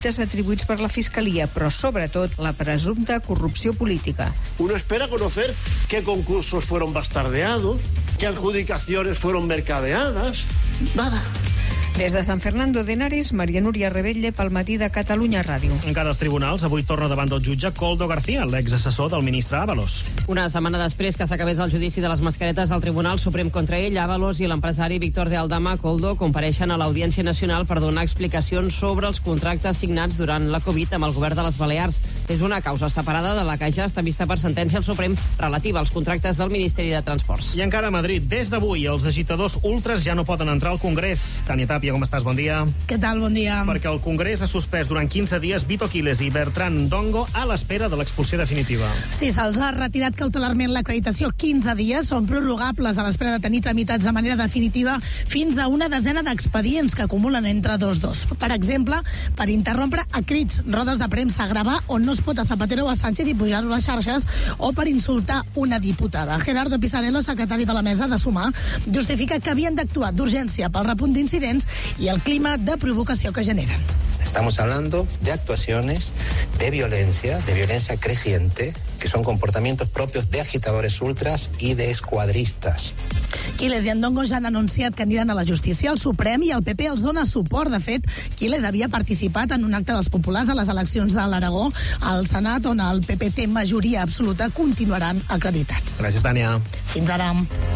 atribuïts per la Fiscalia, però sobretot la presumpta corrupció política. Uno espera conocer qué concursos fueron bastardeados, qué adjudicaciones fueron mercadeadas. Nada. Des de Sant Fernando de Henares, Maria Núria Rebelle pel Matí de Catalunya Ràdio. Encara als tribunals, avui torna davant del jutge Koldo García, l'exassessor del ministre Ábalos. Una setmana després que s'acabés el judici de les mascaretes al Tribunal Suprem contra ell, Ábalos i l'empresari Víctor de Aldama Koldo compareixen a l'Audiència Nacional per donar explicacions sobre els contractes signats durant la Covid amb el govern de les Balears. És una causa separada de la que ja està vista per sentència al Suprem relativa als contractes del Ministeri de Transports. I encara a Madrid, des d'avui, els agitadors ultras ja no poden entrar al Congrés. Tania Tàpia, com estàs? Bon dia. Què tal? Bon dia. Perquè el Congrés ha suspès durant 15 dies Vito Quiles i Bertran Ndongo a l'espera de l'expulsió definitiva. Sí, se'ls ha retirat cautelarment l'acreditació 15 dies, són prorrogables a l'espera de tenir tramitats de manera definitiva fins a una desena d'expedients que acumulen entre dos. Per exemple, per interrompre a crits, rodes de premsa, gravar on no es pot a Zapatero o a Sánchez i pujar-lo a les xarxes, o per insultar una diputada. Gerardo Pisarello, secretari de la mesa de Sumar, justifica que havien d'actuar d'urgència pel repunt d'incidents y el clima de provocació que generen. Estamos hablando de actuaciones de violencia creciente, que son comportamientos propios de agitadores ultras y de escuadristas. Quiles i Ndongo ja han anunciat que aniran a la justícia. El Suprem i el PP els dona suport. De fet, Quiles havia participat en un acte dels populars a les eleccions de l'Aragó. Al Senat, on el PP té majoria absoluta, continuaran acreditats. Gràcies, Tània. Fins ara.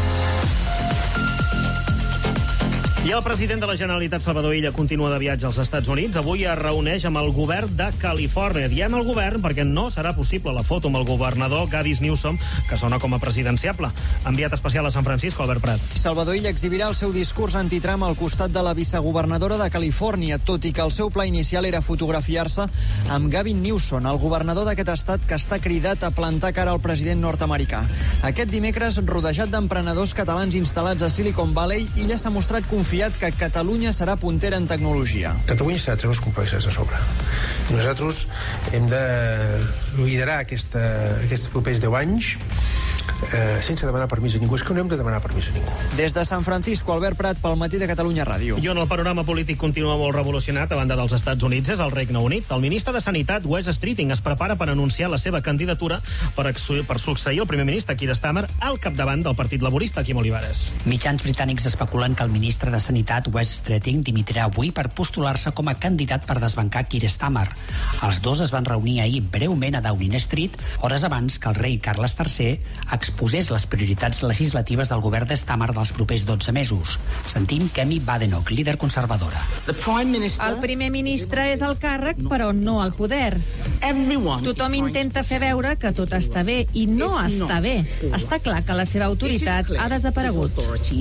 I el president de la Generalitat, Salvador Illa, continua de viatge als Estats Units. Avui es reuneix amb el govern de Califòrnia. Diem el govern perquè no serà possible la foto amb el governador Gavin Newsom, que sona com a presidenciable. Enviat especial a San Francisco, Albert Prat. Salvador Illa exhibirà el seu discurs anti-Trump al costat de la vicegovernadora de Califòrnia, tot i que el seu pla inicial era fotografiar-se amb Gavin Newsom, el governador d'aquest estat que està cridat a plantar cara al president nord-americà. Aquest dimecres, rodejat d'emprenedors catalans instal·lats a Silicon Valley, Illa s'ha mostrat confiat que Catalunya serà puntera en tecnologia. Catalunya s'ha de treure els complexes a sobre. Nosaltres hem de liderar aquests propers 10 anys sense demanar permís a ningú. És que no hem de demanar permís a ningú. Des de San Francisco, Albert Prat, pel Matí de Catalunya Ràdio. I on el panorama polític continua molt revolucionat a banda dels Estats Units és el Regne Unit. El ministre de Sanitat, Wes Streeting, es prepara per anunciar la seva candidatura per succeir el primer ministre Keir Starmer al capdavant del Partit Laborista, Quim Olivares. Mitjans britànics especulen que el ministre de Sanitat, Wes Streeting, dimitirà avui per postular-se com a candidat per desbancar Keir Starmer. Els dos es van reunir ahir breument a Downing Street, hores abans que el rei Carles III exposés les prioritats legislatives del govern de Starmer dels propers 12 mesos. Sentim Kemi Badenoch, líder conservadora. El primer ministre és el càrrec, però no el poder. Tothom intenta fer veure que tot està bé, i no està bé. Està clar que la seva autoritat ha desaparegut.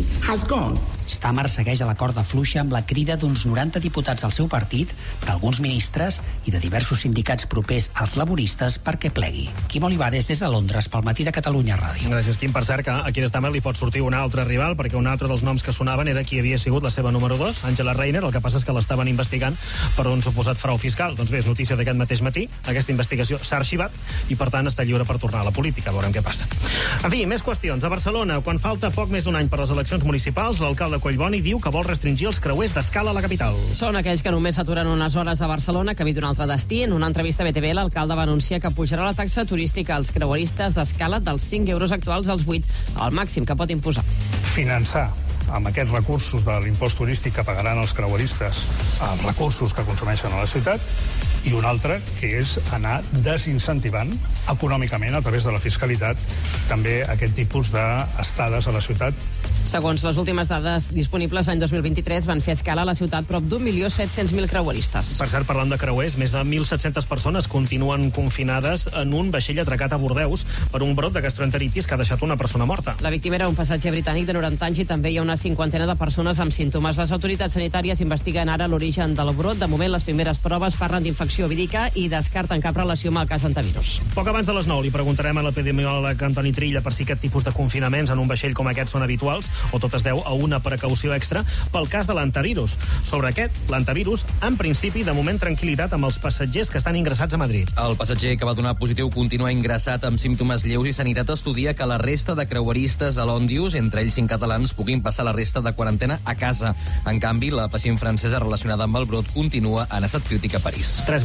Starmer segueix a la corda fluixa amb la crida d'uns 90 diputats al seu partit, d'alguns ministres i de diversos sindicats propers als laboristes perquè plegui. Quim Olivares, des de Londres, pel Matí de Catalunya Ràdio. Gràcies, Quim. Per cert, que a Keir Starmer li pot sortir un altre rival, perquè un altre dels noms que sonaven era qui havia sigut la seva número 2, Angela Rayner. El que passa és que l'estaven investigant per un suposat frau fiscal. Doncs bé, és notícia d'aquest mateix matí. Aquesta investigació s'ha arxivat i, per tant, està lliure per tornar a la política. Veurem què passa. En fi, més qüestions. A Barcelona, quan falta poc més d'un any per les eleccions municipals, l'alcalde Collboni diu que vol restringir els creuers d'escala a la capital. Són aquells que només s'aturen unes hores a Barcelona, que d'un altre destí. En una entrevista a BTV, l'alcalde va anunciar que pujarà la taxa turística als creueristes d'escala dels 5 euros actuals als 8, al màxim que pot imposar. Finançar amb aquests recursos de l'impost turístic que pagaran els creueristes els recursos que consumeixen a la ciutat, i un altre, que és anar desincentivant econòmicament a través de la fiscalitat també aquest tipus d'estades a la ciutat. Segons les últimes dades disponibles, l'any 2023 van fer escala a la ciutat prop d'1.700.000 creueristes. Per cert, parlant de creuers, més de 1.700 persones continuen confinades en un vaixell atracat a Bordeus per un brot de gastroenteritis que ha deixat una persona morta. La víctima era un passatger britànic de 90 anys i també hi ha una cinquantena de persones amb símptomes. Les autoritats sanitàries investiguen ara l'origen del brot. De moment, les primeres proves parlen d'infecció vírica i descarten cap relació amb el cas antivirus. Poc abans de les 9 li preguntarem a l'epidemiòleg Antoni Trilla per si aquest tipus de confinaments en un vaixell com aquest són habituals. o tot es deu a una precaució extra pel cas de l'antivirus. Sobre aquest, l'antivirus, en principi, de moment tranquil·litat amb els passatgers que estan ingressats a Madrid. El passatger que va donar positiu continua ingressat amb símptomes lleus i Sanitat estudia que la resta de creueristes a l'Òndius, entre ells 5 catalans, puguin passar la resta de quarantena a casa. En canvi, la pacient francesa relacionada amb el brot continua en estat crític a París.